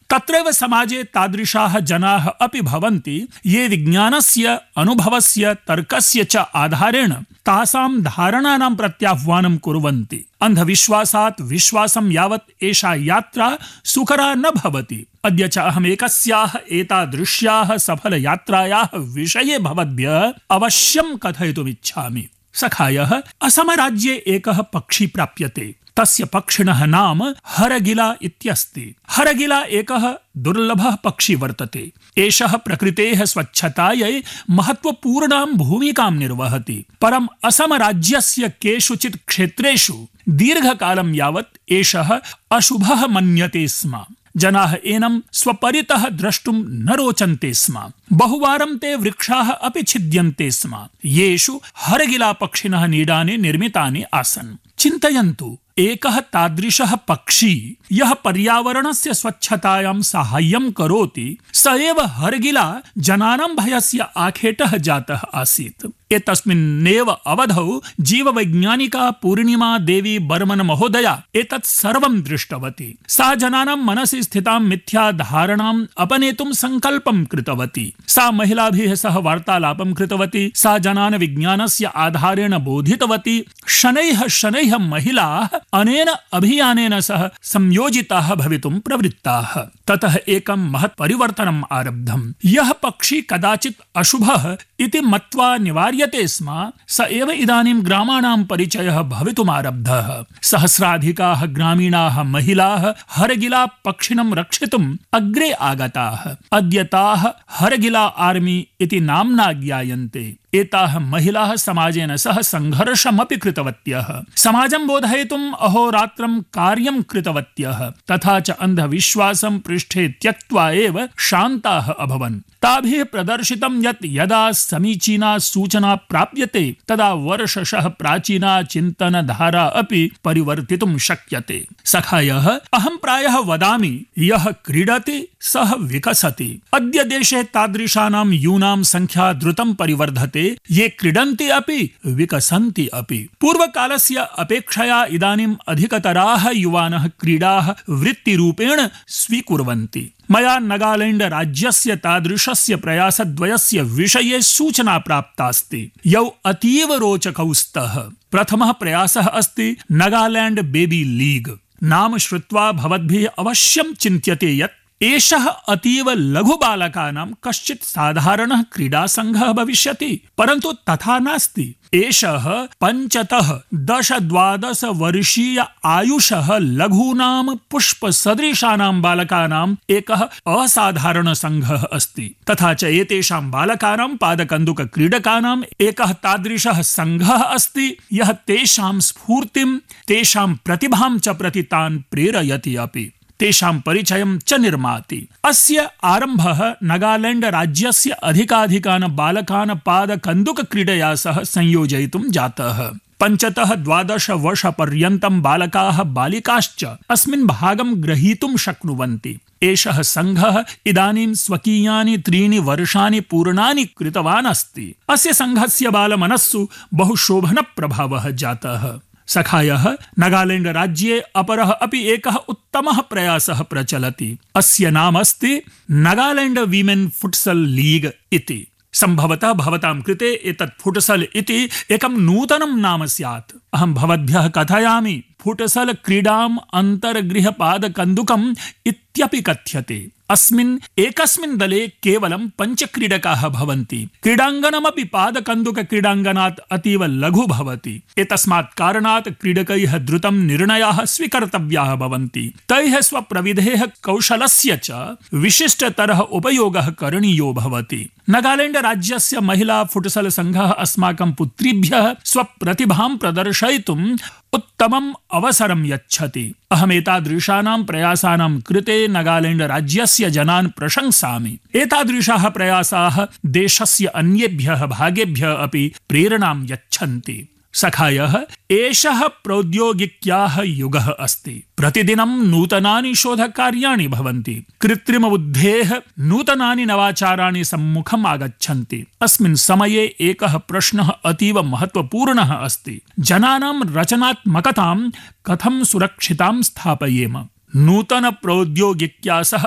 तत्रैव समाजे तादृशाः जनाः अपि भवन्ति ये विज्ञानस्य अनुभवस्य तर्कस्य च आधारेण तासां धारणानां प्रत्याह्वानं कुर्वन्ति। अन्धविश्वासात् विश्वासं यावत् एषा यात्रा सुकरा न भवति। अद्य च अहमेकस्याः एतादृश्याः सफलयात्रायाः विषये भवद्भ्यः अवश्यं कथयितुमिच्छामि। सखायः, असमराज्ये एकः पक्षी प्राप्यते। तस्य पक्षिणः नाम हरगिला इत्यस्ति। हरगिला एकः दुर्लभः पक्षी वर्तते। एषः प्रकृतेः स्वच्छतायै महत्वपूर्णां भूमिकां निर्वहति। परम् असमराज्यस्य केषुचित् क्षेत्रेषु दीर्घकालं यावत् एषः अशुभः मन्यते स्म। जनाः एनं स्वपरितः द्रष्टुं न रोचन्ते स्म। बहुवारं ते वृक्षाः अपि छिद्यन्ते स्म, येषु हरगिला पक्षिणः नीडानि निर्मितानि आसन्। चिन्तयन्तु, एकः तादृशः पक्षी यः पर्यावरणस्य स्वच्छतायां साहाय्यं करोति, स एव हरगिला जनानां भयस्य आखेटः जातः आसीत्। एतस्मिन्नेव अवधौ जीववैज्ञानिका पूर्णिमा देवी बर्मन महोदया एतत् सर्वं दृष्टवती। सा जनानां मनसि स्थितां मिथ्याधारणाम् अपनेतुं सङ्कल्पं कृतवती। सा महिलाभिः सह वार्तालापं कृतवती। सा जनान् विज्ञानस्य आधारेण बोधितवती। शनैः शनैः महिलाः अनेन अभियानेन सह संयोजिताः भवितुं प्रवृत्ताः। ततः एकं महत् परिवर्तनम् आरब्धम्। यः पक्षी कदाचित् अशुभः इति मत्वा निवार्यते स्म, स एव इदानीं ग्रामाणां परिचयः भवितुमारब्धः। सहस्राधिकाः ग्रामीणाः महिलाः हरगिला पक्षिणं रक्षितुम् अग्रे आगताः। अद्य ताः हरगिला आर्मी इति नाम्ना ज्ञायन्ते। एताः महिलाः समाजेन सह संघर्षमपि कृतवत्यः। समाजं बोधयितुम् अहोरात्रं कार्यं कृतवत्यः। तथा च अन्धविश्वासं पृष्ठे त्यक्त्वा एव शान्ताः अभवन्। ताभिः प्रदर्शितं यत् यदा समीचीना सूचना प्राप्यते तदा वर्षशः प्राचीना चिन्तनधारा अपि परिवर्तितुं शक्यते। सखायः, अहं प्रायः वदामि, यः क्रीडति सः विकसति। अद्य देशे तादृशानां यूनां संख्या द्रुतं परिवर्धते, ये क्रीडन्ति अपि विकसन्ति अपि। पूर्वकालस्य अपेक्षया इदानीम् अधिकतराः युवानः क्रीडाः वृत्तिरूपेण स्वीकुर्वन्ति। मया नागालैंड राज्यस्य तादृशस्य प्रयासद्वयस्य विषये सूचना प्राप्तास्ति, यौ अतीव रोचकौ स्तः। प्रथमः प्रयासः अस्ति नागालैंड बेबी लीग। नाम श्रुत्वा भवद्भिः अवश्यं चिन्त्यते यत् एषः अतीव लघुबालकानां कश्चित् साधारणः क्रीडासङ्घः भविष्यति, परन्तु तथा नास्ति। एषः 5-10-12 वर्षीय आयुषः लघूनां पुष्पसदृशानां बालकानाम् एकः असाधारणसङ्घः अस्ति। तथा च एतेषां बालकानां पादकन्दुकक्रीडकानाम् एकः तादृशः सङ्घः अस्ति, यः तेषां स्फूर्तिं, तेषां प्रतिभां च प्रति तान् प्रेरयति अपि, तेषां परिचयं च निर्माति। अस्य आरम्भः नागालैंड राज्यस्य अधिकाधिकान् बालकान् पादकन्दुकक्रीडया सह संयोजयितुं जातः। 5-12 वर्षपर्यन्तं बालकाः बालिकाश्च अस्मिन् भागं ग्रहीतुं शक्नुवन्ति। एषः सङ्घः इदानीं स्वकीयानि 3 वर्षाणि पूर्णानि कृतवान् अस्ति। अस्य सङ्घस्य बालमनस्सु बहु शोभनप्रभावः जातः। सखायः, नागालैंड राज्ये अपरः अपि एकः उत्तमः प्रयासः प्रचलति। अस्य नाम अस्ति नागालैंड वीमेन फुटसल लीग इति। सम्भवतः भवतां कृते एतत् फुटसल इति एकं नूतनं नाम स्यात्। अहं भवद्भ्यः कथयामि, फुटसल क्रीडाम् अन्तर्गृहपादकन्दुकम् इत्यपि कथ्यते। अस्मिन् एकस्मिन् दले केवलं 5 क्रीडकाः भवन्ति। क्रीडाङ्गणमपि पादकन्दुकक्रीडाङ्गणात् अतीव लघु भवति। एतस्मात् कारणात् क्रीडकैः द्रुतं निर्णयाः स्वीकर्तव्याः भवन्ति। तैः स्वप्रविधेः कौशलस्य च विशिष्टतरः उपयोगः करणीयो भवति। नागालैंड राज्यस्य महिला फुटसल सङ्घः अस्माकं पुत्रीभ्यः स्वप्रतिभां प्रदर्शयितुं उत्तमम् अवसरं यच्छति। अहमेतादृशानां प्रयासानां कृते नागालैंड राज्यस्य जनान् प्रशंसामि। एतादृशाः प्रयासाः देशस्य अन्येभ्यः भागेभ्यः अपि प्रेरणां यच्छन्ति। सखायः, एषः प्रौद्योगिक्याः युगः अस्ति। प्रतिदिनं नूतनानि शोधकार्याणि भवन्ति। कृत्रिमबुद्धेः नूतनानि नवाचाराणि सम्मुखम् आगच्छन्ति। अस्मिन् समये एकः प्रश्नः अतीव महत्वपूर्णः अस्ति। जनानां रचनात्मकतां कथं सुरक्षितां स्थापयेम? नूतन प्रौद्योगिक्या सह